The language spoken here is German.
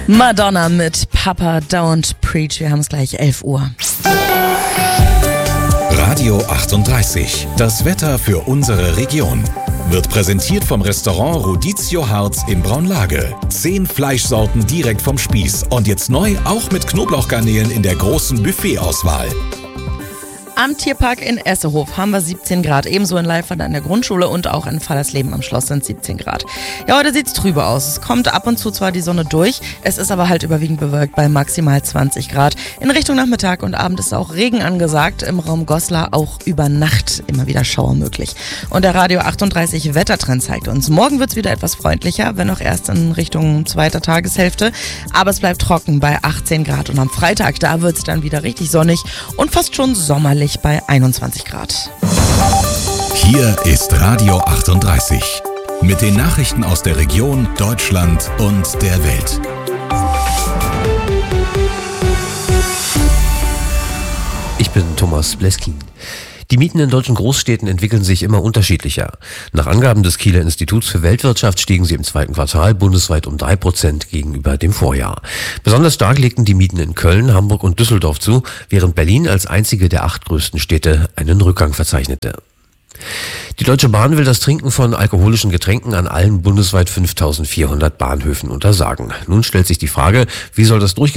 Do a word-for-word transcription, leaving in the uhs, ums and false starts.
Madonna mit Papa Don't Preach. Wir haben es gleich elf Uhr. Radio achtunddreißig. Das Wetter für unsere Region. Wird präsentiert vom Restaurant Rodizio Harz in Braunlage. Zehn Fleischsorten direkt vom Spieß. Und jetzt neu auch mit Knoblauchgarnelen in der großen Buffetauswahl. Am Tierpark in Essehof haben wir siebzehn Grad. Ebenso in Leifert an der Grundschule und auch in Fallersleben am Schloss sind siebzehn Grad. Ja, heute sieht's trübe aus. Es kommt ab und zu zwar die Sonne durch, es ist aber halt überwiegend bewölkt bei maximal zwanzig Grad. In Richtung Nachmittag und Abend ist auch Regen angesagt. Im Raum Goslar auch über Nacht immer wieder Schauer möglich. Und der Radio achtunddreißig Wettertrend zeigt uns, morgen wird's wieder etwas freundlicher, wenn auch erst in Richtung zweiter Tageshälfte. Aber es bleibt trocken bei achtzehn Grad. Und am Freitag, da wird's dann wieder richtig sonnig und fast schon sommerlich bei einundzwanzig Grad. Hier ist Radio achtunddreißig. Mit den Nachrichten aus der Region, Deutschland und der Welt. Ich bin Thomas Bleskin. Die Mieten in deutschen Großstädten entwickeln sich immer unterschiedlicher. Nach Angaben des Kieler Instituts für Weltwirtschaft stiegen sie im zweiten Quartal bundesweit um drei Prozent gegenüber dem Vorjahr. Besonders stark legten die Mieten in Köln, Hamburg und Düsseldorf zu, während Berlin als einzige der acht größten Städte einen Rückgang verzeichnete. Die Deutsche Bahn will das Trinken von alkoholischen Getränken an allen bundesweit fünftausendvierhundert Bahnhöfen untersagen. Nun stellt sich die Frage, wie soll das durchgesetzt